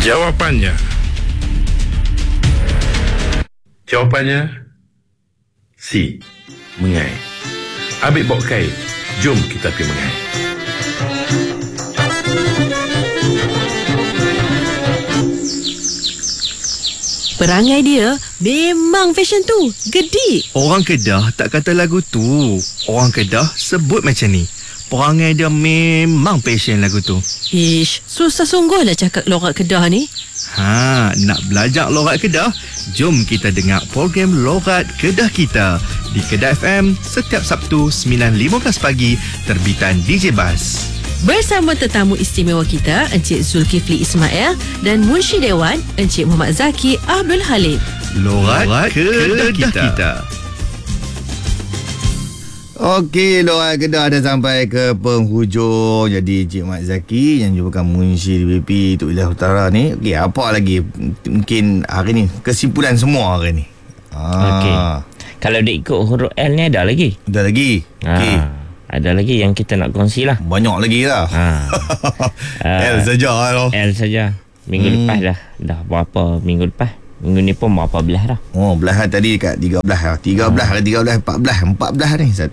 Jawapannya C. Mengai. Ambil bawa kain. Jom kita pergi mengai. Perangai dia memang fashion tu. Gedik. Orang Kedah tak kata lagu tu. Orang Kedah sebut macam ni. Perangai dia memang passion lagu tu. Ish, susah sungguh lah cakap lorat Kedah ni. Nak belajar lorat Kedah? Jom kita dengar program Lorat Kedah Kita di Kedah FM setiap Sabtu 9.15 pagi terbitan DJ Bas. Bersama tetamu istimewa kita, Encik Zulkifli Ismail dan Munshi Dewan, Encik Muhammad Zaki Abdul Halim. Lorat Kedah Kita. Okey, Lorat Kedah dah sampai ke penghujung. Jadi Encik Mat Zaki yang merupakan Munshi DBP untuk Wilayah Utara ni, okey, apa lagi mungkin hari ni kesimpulan semua hari ni? Okey. Kalau dia ikut huruf L ni ada lagi? Ada lagi. Okey. Ada lagi yang kita nak kongsi lah. Banyak lagi lah. L saja lah. L saja. Minggu lepas dah berapa minggu lepas? Minggu ni pun berapa belah dah? Oh, belahan tadi dekat 13 lah. 13, 14 ni. 1, 2, 3, 4 5, 6, 7, 8, 9, 10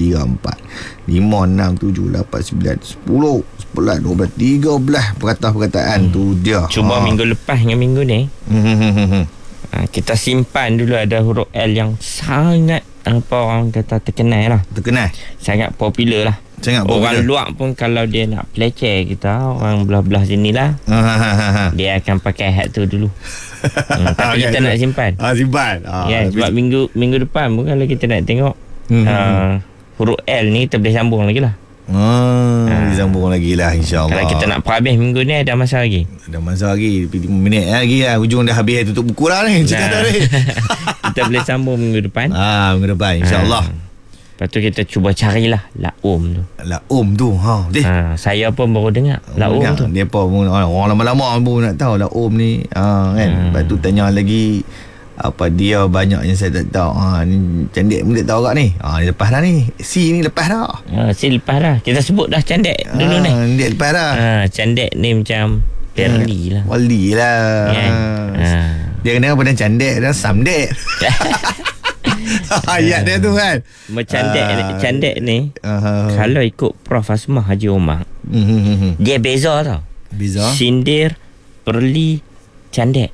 11, 12, 13 perkataan tu dia. Cuma minggu lepas dengan minggu ni kita simpan dulu ada huruf L yang sangat orang kata terkenal lah. Terkenal? Sangat popular lah. Sangat orang popular. luar pun kalau dia nak peleceh kita, orang belah-belah sini lah, dia akan pakai hat tu dulu. Tapi kita nak simpan. Simpan. Sebab minggu depan pun kalau kita nak tengok huruf L ni kita boleh sambung lagi lah. Disambung lagi lah, insyaAllah. Kalau kita nak habis minggu ni ada masa lagi. Ada masa lagi 5 minit lagi lah. Hujung dah habis tutup buku lah ni. Kita boleh sambung minggu depan. Minggu depan, insyaAllah. Lepas tu kita cuba carilah Laum tu. Laum tu saya pun baru dengar Laum tu. Dia pun orang lama-lama pun nak tahu Laum ni kan. Lepas tu tanya lagi apa dia banyak yang saya tak tahu. Ni Candek pun tak tahu kat ni. Ni lepas dah ni. C ni lepas dah. C lepas dah. Kita sebut dah Candek dulu ni. Dia lepas dah. Candek ni macam Perli lah. Wali lah. Dia kena pada Candek dan Samdek. Ayat dia tu kan. Candek ni kalau ikut Prof Asmah Haji Omar, dia beza tau. Beza. Sindir, Perli, Candek.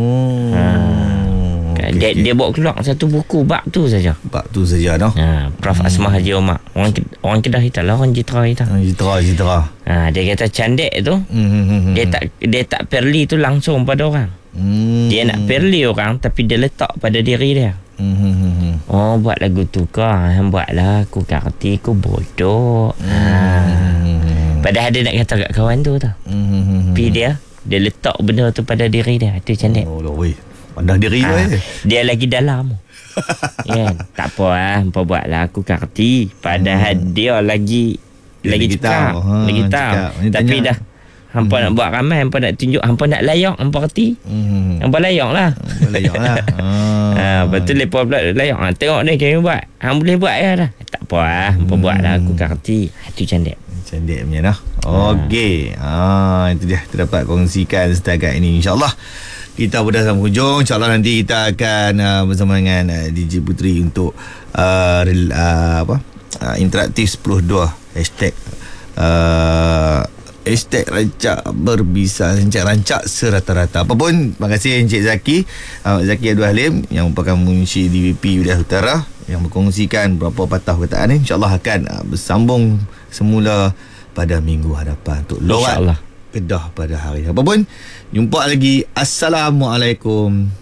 Dia bawa keluar satu buku bab tu saja. Bab tu saja dah. Prof Asmah Haji Omar. Orang Kedah kita lah, orang Jitra kita. Jitra. Dia kata Candek tu dia tak perli tu langsung pada orang. Dia nak perli orang tapi dia letak pada diri dia. Buat lagu tu kah? Buatlah, aku kerti, aku bodoh. Padahal dia nak kata kat kawan tu tau. Tapi dia letak benda tu pada diri dia. Itu Candek. Pandang diri dia lagi dalam. Tak apa lah, buatlah, aku kerti. Padahal dia lagi cakap, lagi tahu. Tapi dah hampa nak buat ramai, hampa nak tunjuk, hampa nak layak, hampa kerti. Hampa layak lah. Lepas tu lepas pula layak. Tengok ni kami buat. Hampa boleh buat dah. Tak apa lah, hampa buat lah, aku kerti. Itu Candek punya dah. Okey. Itu dia terdapat kongsikan setakat ini. InsyaAllah kita dah sampai hujung. InsyaAllah nanti kita akan bersama dengan DJ Puteri untuk interaktif 10.2 hashtag rancak berbisa, rancak serata-rata. Apapun, terima kasih Encik Zaki Abdul Halim yang merupakan Munshi DBP Wilayah Utara yang berkongsikan beberapa patah perkataan ni. InsyaAllah akan bersambung semula pada minggu hadapan untuk Lorat Kedah pada hari. Apapun, jumpa lagi. Assalamualaikum.